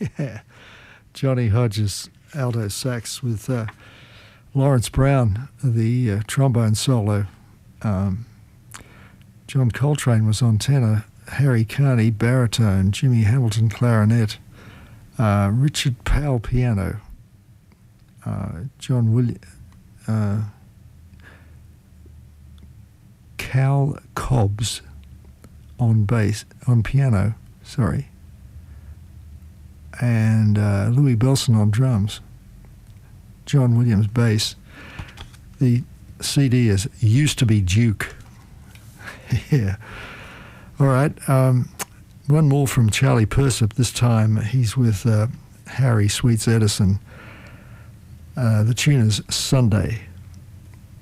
Yeah. Johnny Hodges, alto sax with Lawrence Brown, the trombone solo. John Coltrane was on tenor, Harry Carney baritone, Jimmy Hamilton clarinet, Richard Powell piano, Cal Cobbs on piano, and Louis Belson on drums, John Williams bass. The CD is Used to Be Duke. Yeah. All right. One more from Charlie Persip. This time he's with Harry Sweets Edison. The tune is Sunday.